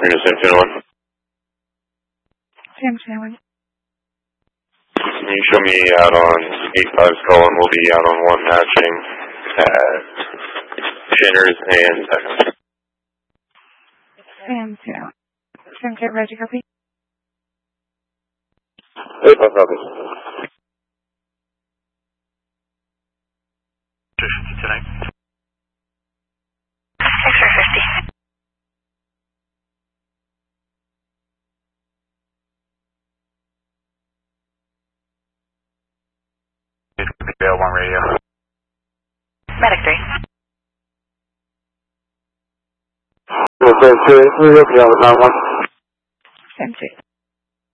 Unit 721. Sam Sandwich. Can you show me out on 85's call, and we'll be out on 1 matching at Shinners and Techno. Sam 2. Sam 2, Reggie, copy. 85 copy. Tonight. X-ray 50. Bell 1 radio. Medic 3. Sam 2, can you look at 91? Sam 2.